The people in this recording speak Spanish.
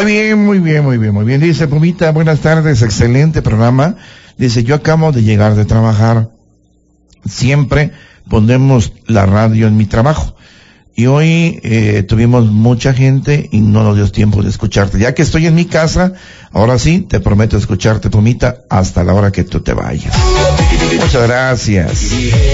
bien, muy bien, muy bien, muy bien. Dice Pumita, buenas tardes, excelente programa. Dice, yo acabo de llegar de trabajar. Siempre ponemos la radio en mi trabajo. Y hoy tuvimos mucha gente y no nos dio tiempo de escucharte. Ya que estoy en mi casa, ahora sí, te prometo escucharte, Pumita, hasta la hora que tú te vayas. Muchas gracias.